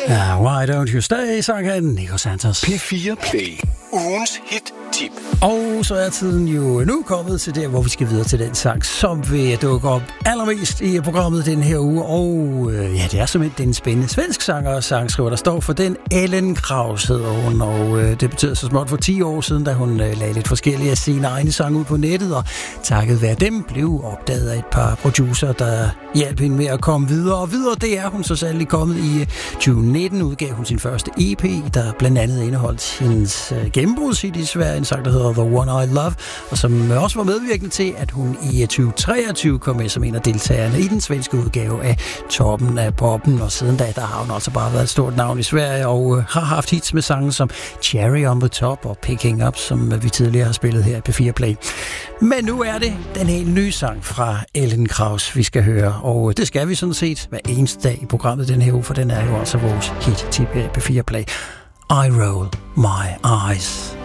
Ja, Why Don't You Stay, sang han Nico Santos. P4 Play. Ugens hit-tip. Og så er tiden jo nu kommet til der, hvor vi skal videre til den sang, som vil dukke op allermest i programmet den her uge. Og ja, det er simpelthen den spændende svensk sanger og sangskriver, der står for den. Ellen Krause hedder hun, og det betyder så småt for 10 år siden, da hun lagde lidt forskellige af sine egne sange ud på nettet, og takket være dem blev opdaget af et par producer, der hjalp hende med at komme videre. Og videre, det er hun så særlig kommet i 2019, udgav hun sin første EP, der blandt andet indeholdt hendes gennembrudshit i Sverige, en sang, der hedder The One I Love, og som også var medvirkende til, at hun i 2023 kom med som en af deltagerne i den svenske udgave af Toppen af Poppen, og siden da, der har hun også bare været et stort navn i Sverige, og har haft hits med sange som Cherry on the Top og Picking Up, som vi tidligere har spillet her på P4 Play. Men nu er det den helt nye sang fra Ellen Krause, vi skal høre, og det skal vi sådan set hver eneste dag i programmet den her uge, for den er jo altså vores hit-tip her på P4 Play. I Roll My Eyes.